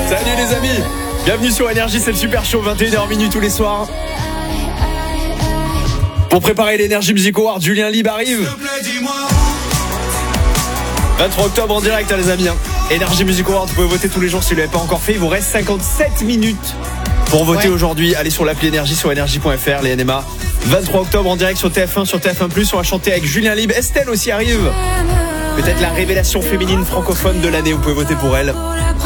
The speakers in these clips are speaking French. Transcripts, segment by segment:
Salut les amis, bienvenue sur Énergie, c'est le Super Show, 21h tous les soirs. Pour préparer l'Energy Music Award, Julien Libre arrive. 23 octobre en direct les amis. Énergie Music Award, vous pouvez voter tous les jours si vous ne l'avez pas encore fait. Il vous reste 57 minutes pour voter aujourd'hui. Allez sur l'appli Énergie, sur énergie.fr, les NMA. 23 octobre en direct sur TF1, sur TF1+. On va chanter avec Julien Libre. Estelle aussi arrive. Peut-être la révélation féminine francophone de l'année. Vous pouvez voter pour elle.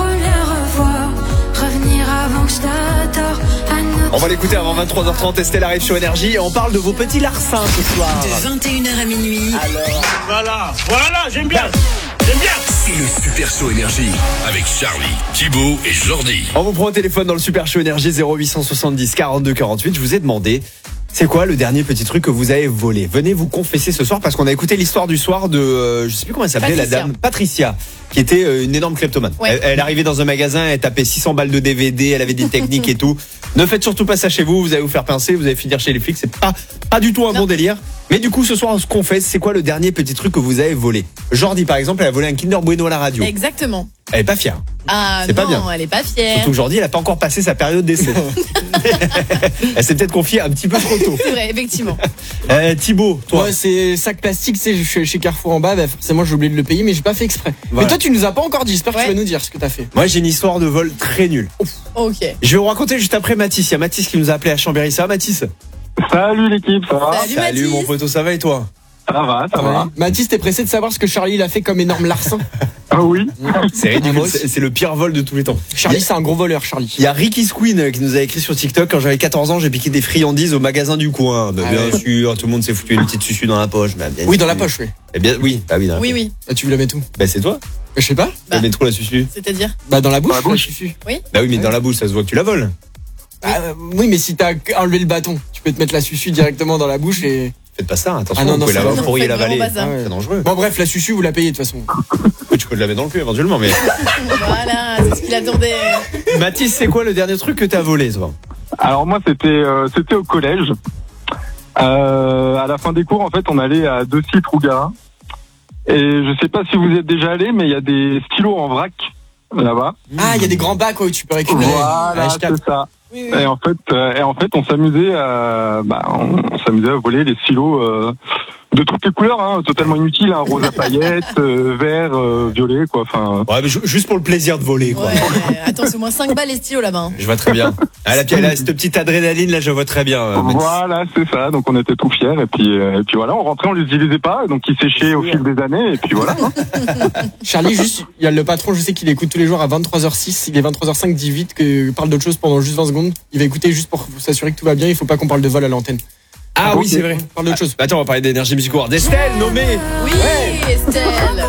On va l'écouter avant 23h30. Estelle arrive sur Énergie et on parle de vos petits larcins ce soir. De 21h à minuit. Alors. Voilà, j'aime bien. C'est le Super Show Énergie avec Charlie, Thibaut et Jordi. On vous prend au téléphone dans le Super Show Énergie 0870 42 48. Je vous ai demandé, c'est quoi le dernier petit truc que vous avez volé? Venez vous confesser ce soir parce qu'on a écouté l'histoire du soir de, je sais plus comment elle s'appelait, la dame Patricia, qui était une énorme kleptomane. Ouais. Elle arrivait dans un magasin, elle tapait 600 balles de DVD, elle avait des techniques et tout. Ne faites surtout pas ça chez vous, vous allez vous faire pincer, vous allez finir chez les flics, c'est pas du tout un bon délire. Mais du coup, ce soir, on se confesse, c'est quoi le dernier petit truc que vous avez volé? Jordi, par exemple, elle a volé un Kinder Bueno à la radio. Exactement. Elle est pas fière. Ah c'est non, pas bien. Elle est pas fière. Surtout que Jordi, elle a pas encore passé sa période d'essai. Elle s'est peut-être confiée un petit peu trop tôt. C'est vrai, effectivement. Thibaut, toi. Moi, c'est sac plastique, tu sais, je suis chez Carrefour en bas, bah forcément j'ai oublié de le payer, mais j'ai pas fait exprès. Voilà. Mais toi, tu nous as pas encore dit, j'espère que tu vas nous dire ce que t'as fait. Moi, j'ai une histoire de vol très nulle. Ok. Je vais vous raconter juste après Mathis. Il y a Mathis qui nous a appelé à Chambéry. Ça va, Mathis? Salut l'équipe, ça va? Salut Salut Mathis. mon poteau, ça va et toi? Ça va. Mathis, t'es pressé de savoir ce que Charlie il a fait comme énorme larcin? Ah oui. C'est ridicule, c'est le pire vol de tous les temps. Charlie, c'est un gros voleur, Charlie. Il y a Ricky Squeen qui nous a écrit sur TikTok. Quand j'avais 14 ans, j'ai piqué des friandises au magasin du coin. Bah, bien sûr, tout le monde s'est foutu une petite susu dans la poche. Bah, Oui, dans la poche, oui. Eh bien, oui, bah oui, dans la poche. Oui. Bah, tu veux la mettre où? Bah, c'est toi. Je sais pas. Tu mets trop la susu. C'est-à-dire? Bah, dans la bouche. Dans la bouche. suffit. Bah oui, mais dans la bouche, ça se voit que tu la voles. Oui, mais si t'as enlevé le bâton, tu peux te mettre la susu directement dans la bouche et. Faites pas ça, attention, Ah non, vous pouvez non, l'avoir, non, vous pourriez faites l'avaler. vraiment pas ça. Ah ouais. C'est dangereux. Bon, bref, la susu, vous la payez de toute façon. Tu peux te la mettre dans le cul éventuellement, mais. Voilà, c'est ce qu'il attendait. Mathis, c'est quoi le dernier truc que t'as volé, toi? Alors moi c'était au collège. À la fin des cours, en fait, on allait à Deccy-Trougarin. Et je sais pas si vous êtes déjà allé, mais il y a des stylos en vrac là-bas. Ah, il y a des grands bacs où tu peux récupérer. Voilà, Ouais, je capte. c'est ça. Oui. Et en fait, on s'amusait à voler les stylos de toutes les couleurs, hein, totalement inutiles, hein, rose à paillettes, vert, violet, quoi. Enfin. Ouais, mais juste pour le plaisir de voler, quoi. Ouais, attends, c'est au moins 5 balles les stylos là-bas. Hein. Je vois très bien. Ah, là, cette petite adrénaline, là, je vois très bien. Mathis. Voilà, c'est ça. Donc on était tout fiers et puis voilà, on rentrait, on les utilisait pas, donc ils séchaient au fil des années et puis voilà. Hein. Charlie, juste, il y a le patron, je sais qu'il écoute tous les jours à 23h06, il est 23h05, dit vite qu'il parle d'autre chose pendant juste 20 secondes. Il va écouter juste pour s'assurer que tout va bien, il faut pas qu'on parle de vol à l'antenne. Ah oui, c'est vrai. Parle d'autre chose. Attends, on va parler d'Énergie Music Award. Estelle, nommée Oui, Estelle.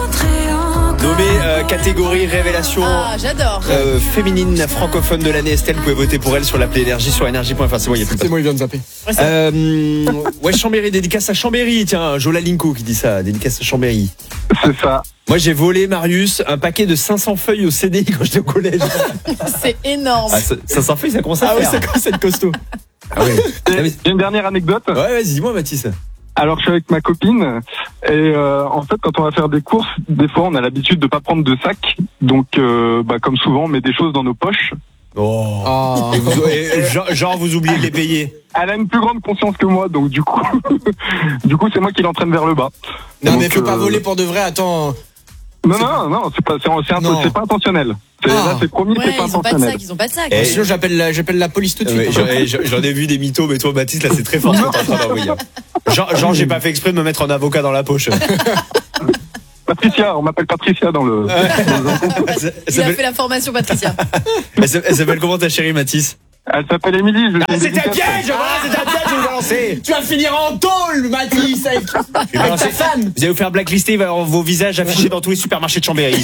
catégorie révélation j'adore. féminine francophone de l'année. Estelle, vous pouvez voter pour elle sur l'appli Énergie, sur énergie.fr. C'est bon, il y a plus de C'est moi, il vient de zapper. ouais, Chambéry, dédicace à Chambéry. Tiens, Jola Linko qui dit ça, dédicace à Chambéry. C'est ça. Moi, j'ai volé, Marius, un paquet de 500 feuilles au CDI quand j'étais au collège. C'est énorme. 500 feuilles, ça commence à faire. c'est quoi cette costaud? Ah ouais. J'ai une dernière anecdote. Ouais, vas-y, dis-moi, Mathis. Alors je suis avec ma copine et en fait quand on va faire des courses, des fois on a l'habitude de pas prendre de sac, donc comme souvent on met des choses dans nos poches. Oh. Genre vous oubliez de les payer. Elle a une plus grande conscience que moi, donc du coup c'est moi qui l'entraîne vers le bas. Non, donc, mais faut pas voler pour de vrai, attends. Non, c'est pas intentionnel. Là c'est promis, Ouais, c'est pas ils ont pas de intentionnel. sac, ils ont pas de sac. Et- Sinon, j'appelle la police tout de suite. J'en ai vu des mythos, mais toi, Mathis, là, c'est très fort ce que t'es en train d'envoyer. Genre, j'ai pas fait exprès de me mettre un avocat dans la poche. Patricia, on m'appelle Patricia dans le. Il a fait la formation, Patricia. Elle s'appelle comment ta chérie, Mathis? Elle s'appelle Émilie. C'était un piège, voilà, c'était un piège, je vous balancer. Tu vas finir en tôle, Mathis, avec ta femme. Vous allez vous faire blacklister, il va y avoir vos visages affichés dans tous les supermarchés de Chambéry.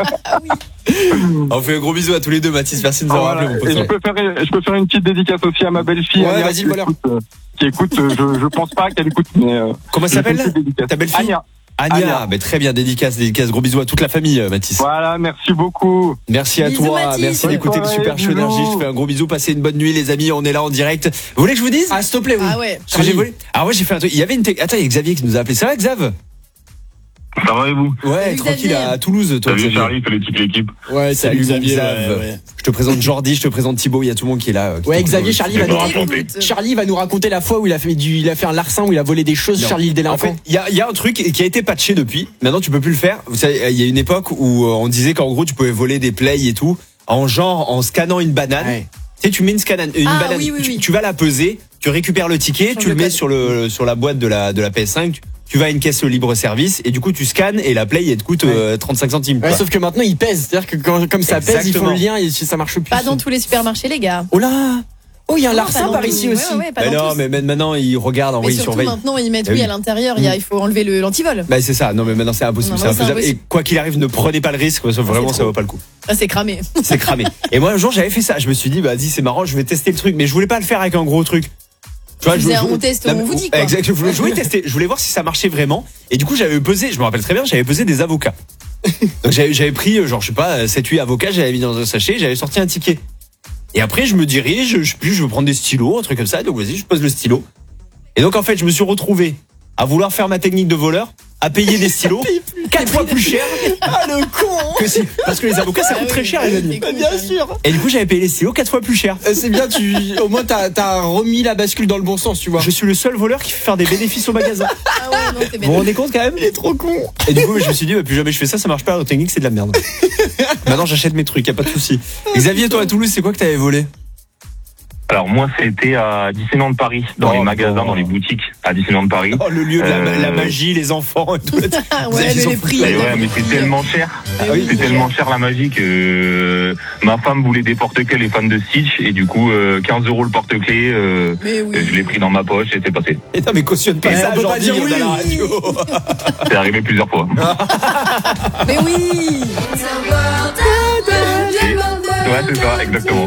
On fait un gros bisou à tous les deux, Mathis. Merci de nous avoir appelé, mon Et pote. je peux faire une petite dédicace aussi à ma belle-fille. Ouais, Anya, vas-y, voilà. qui écoute, je pense pas qu'elle écoute, mais. Comment elle s'appelle, je fais une petite dédicace. ta belle-fille? Anya. Anya, mais très bien, dédicace, gros bisous à toute la famille, Mathis. Voilà, merci beaucoup. Merci à Bisous, toi, Mathis. merci d'écouter le Bonne Super soirée, Show Énergie. bisous. Je te fais un gros bisou, passez une bonne nuit, les amis. On est là en direct. Vous voulez que je vous dise? Ah, s'il te plaît, oui. Ah ouais. Ce que j'ai volé. Ah ouais, j'ai fait un truc. Il y avait attends, il y a Xavier qui nous a appelé. Ça va, Xav? Ça va et vous? Ouais, Salut, tranquille Xavier. à Toulouse, toi. Salut Xavier. Charlie, salut toute l'équipe. Ouais, Salut salut Xavier. Xav. ouais. Je te présente Jordi, je te présente Thibaut, il y a tout le monde qui est là. Ouais, Xavier, Charlie va, Je nous vais raconter, raconter. Charlie va nous raconter la fois où il a fait un larcin, où il a volé des choses, Non. Charlie le En délinquant. fait, il y a un truc qui a été patché depuis. Maintenant, tu peux plus le faire. Vous savez, il y a une époque où on disait qu'en gros, tu pouvais voler des plays et tout, en scannant une banane. Ouais. Tu sais, tu mets une banane, oui, oui, oui. Tu vas la peser, tu récupères le ticket, Change tu le le mets code. sur la boîte de la PS5. Tu vas à une caisse libre service et du coup tu scannes et la play elle te coûte 35 centimes. Ouais, quoi. sauf que maintenant il pèse, c'est-à-dire que comme ça pèse, ils font Exactement. le lien et ça marche plus. Pas dans tous les supermarchés, les gars. Oh là. Oh, il y a un Non, larcin pas dans par tous. ici aussi. Ouais, ouais, pas Mais dans non, tous. mais même maintenant ils regardent, en Mais vrai ils surtout surveillent. maintenant, ils mettent Ah oui. à l'intérieur, il faut enlever l'antivol. Bah c'est ça, non mais maintenant c'est impossible, Non, c'est non, c'est infaisable. Et impossible. quoi qu'il arrive, ne prenez pas le risque, parce que vraiment c'est ça trop. vaut pas le coup. Ah, c'est cramé. C'est cramé. Et moi un jour j'avais fait ça, je me suis dit bah vas-y c'est marrant, je vais tester le truc, mais je voulais pas le faire avec un gros truc. Tu vois, Tu faisais un on teste, on vous dit, quoi. Exact, je voulais tester, je voulais voir si ça marchait vraiment. Et du coup j'avais pesé, je me rappelle très bien, j'avais pesé des avocats. Donc j'avais pris genre je sais pas 7-8 avocats, j'avais mis dans un sachet, j'avais sorti un ticket. Et après je me dirige, je sais plus, je veux prendre des stylos, un truc comme ça, donc vas-y je pose le stylo. Et donc en fait je me suis retrouvé à vouloir faire ma technique de voleur, à payer des stylos 4 fois plus cher Ah le con. que si, parce que les avocats ça Ah coûte oui, très cher les amis. c'est cool, Bien Charlie. sûr. Et du coup j'avais payé les stylos 4 fois plus cher. C'est bien, au moins t'as remis la bascule dans le bon sens, tu vois. Je suis le seul voleur qui fait faire des bénéfices au magasin. Ah ouais, non, c'est Vous vous rendez compte quand même? Il est trop con. Et du coup, je me suis dit, bah, plus jamais je fais ça, ça marche pas, la technique, c'est de la merde. Maintenant, j'achète mes trucs, y a pas de souci. Xavier, toi, à Toulouse, c'est quoi que t'avais volé? Alors moi c'était à Disneyland Paris, dans Oh, les magasins, bon. dans les boutiques à Disneyland Paris. Oh, le lieu de la magie, les enfants et tout. Ah Vous ouais, avez- ils mais ont les foutu prix. Et ouais, mais c'est tellement cher. Ah oui, C'est tellement cher la magie que ma femme voulait des porte-clés, les fans de Stitch, et du coup 15 € le porte-clés. Mais oui. Je l'ai pris dans ma poche et c'est passé. Et non, mais cautionne pas Mais ça, on peut pas Jordi, dire on est à la oui. radio. C'est arrivé plusieurs fois. Mais oui. Ouais, c'est ça, exactement.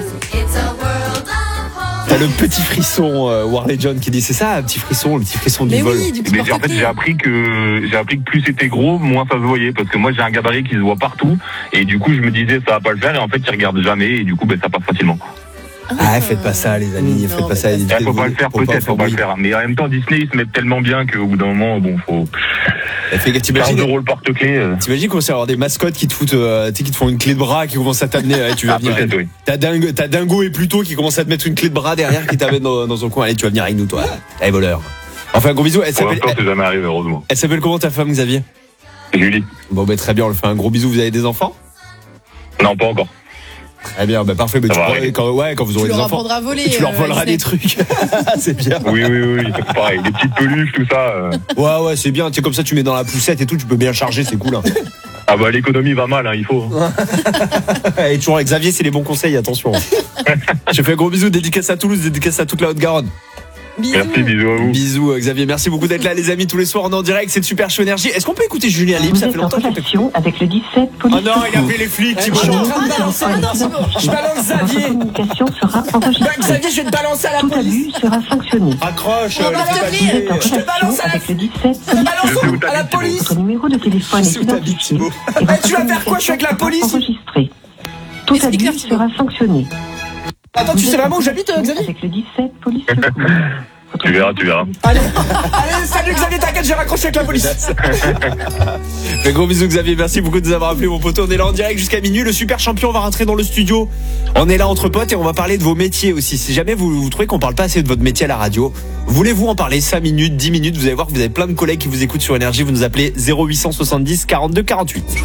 T'as le petit frisson, Warley John, qui dit, c'est ça, un petit frisson, le petit frisson du Mais vol. oui, du petit Mais en fait, porte-clés. j'ai appris que plus c'était gros, moins ça se voyait, parce que moi j'ai un gabarit qui se voit partout, et du coup je me disais ça va pas le faire, et en fait il regarde jamais, et du coup ça passe facilement. Ah, faites pas ça, les amis, Non, faites pas ça. faites Il faut pas le faire, peut-être, faut pas le faire. Mais en même temps, Disney, ils se mettent tellement bien qu'au bout d'un moment, bon, faut 15 T'imagines, € le porte-clés. t'imagines qu'on sait avoir des mascottes qui te foutent, tu sais, qui te font une clé de bras, qui commencent à t'amener, tu vas Ah, venir. peut-être, oui. T'as Dingo et Pluto qui commencent à te mettre une clé de bras derrière qui t'amène dans son coin. Allez, tu vas venir avec nous, toi. Allez, voleur. Enfin, gros bisou. Pour l'instant, c'est jamais arrivé, heureusement. Elle s'appelle comment ta femme, Xavier? Julie. Bon, bah, très bien, on le fait un gros bisou. Vous avez des enfants? Non, pas encore. Très bien, bah, parfait. Bah, Ça tu va pourras- arriver. quand vous Tu aurez des leur enfants. apprendras à voler. Tu leur voleras Disney. des trucs. C'est bien. Oui. Pareil, des petites peluches, tout ça. Ouais, c'est bien. Tu sais, comme ça, tu mets dans la poussette et tout, tu peux bien charger, c'est cool. Hein. Ah bah, l'économie va mal, hein, il faut. Et toujours avec Xavier, c'est les bons conseils, attention. Je fais un gros bisou, dédicace à Toulouse, dédicace à toute la Haute-Garonne. Bisous. Merci, bisous à vous. Bisous, Xavier. Merci beaucoup d'être là, les amis. Tous les soirs, on est en direct. C'est le Super Show Énergie. Est-ce qu'on peut écouter Julien Libre? Vous Ça fait êtes en longtemps qu'il relation avec le 17 Oh police. non, il a appelé les flics, Thibaut. Je suis en non, train de ah non, balancer. ah non, c'est bon. Je balance Xavier. La communication sera enregistrée. Xavier, je vais te balancer à la Tout police. abus sera sanctionné. Raccroche, On le va fais te pas dire. Vous êtes en chier. te balance relation à la- avec le 17 Je te police. balance Je sais où à la t'habites, police. Votre numéro de téléphone Je est sais où t'habites, identifié. Thibaut. Et votre tu vas faire quoi? Je suis avec la police. enregistré. Tout Explique-leur, abus Thibaut. sera sanctionné. Attends, tu sais vraiment où j'habite, Xavier? Avec le 17 police secours. Tu verras. Allez, salut Xavier, t'inquiète, j'ai raccroché avec la police. Un gros bisou, Xavier. Merci beaucoup de nous avoir appelé, mon poteau. On est là en direct jusqu'à minuit. Le super champion va rentrer dans le studio. On est là entre potes et on va parler de vos métiers aussi. Si jamais vous trouvez qu'on parle pas assez de votre métier à la radio, voulez-vous en parler 5 minutes, 10 minutes? Vous allez voir que vous avez plein de collègues qui vous écoutent sur Énergie. Vous nous appelez 0870 42 48.